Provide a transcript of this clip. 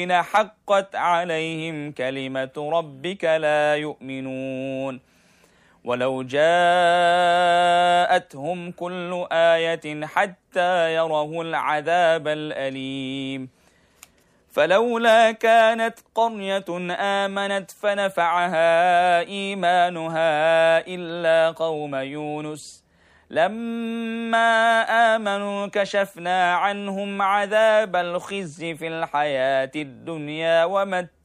حقت عليهم كلمة ربك لا يؤمنون ولو جاءتهم كل آية حتى يروا العذاب الأليم فلولا كانت قرية آمنت فنفعها إيمانها إلا قوم يونس لما آمنوا كشفنا عنهم عذاب الخزي في الحياة الدنيا